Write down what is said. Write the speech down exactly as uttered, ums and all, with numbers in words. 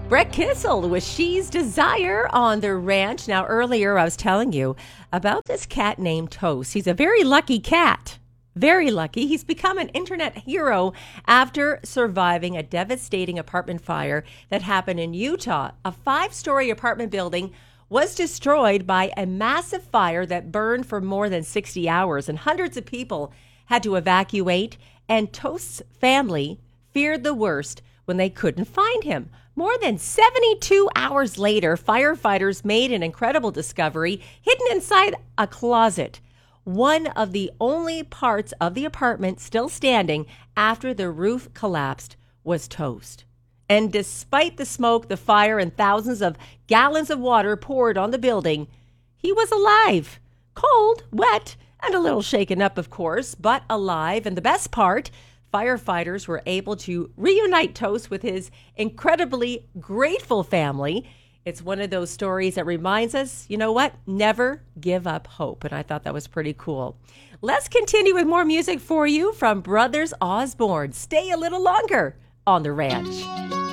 Brett Kissel with She's Desire on the ranch. Now, earlier I was telling you about this cat named Toast. He's a very lucky cat. Very lucky. He's become an internet hero after surviving a devastating apartment fire that happened in Utah. A five-story apartment building was destroyed by a massive fire that burned for more than sixty hours, and hundreds of people had to evacuate, and Toast's family feared the worst when they couldn't find him. More than seventy-two hours later, firefighters made an incredible discovery hidden inside a closet. One of the only parts of the apartment still standing after the roof collapsed was Toast. And despite the smoke, the fire, and thousands of gallons of water poured on the building, he was alive. Cold, wet, and a little shaken up, of course, but alive. And the best part, firefighters were able to reunite Toast with his incredibly grateful family. It's one of those stories that reminds us, you know what? Never give up hope. And I thought that was pretty cool. Let's continue with more music for you from Brothers Osborne. Stay a little longer on the ranch.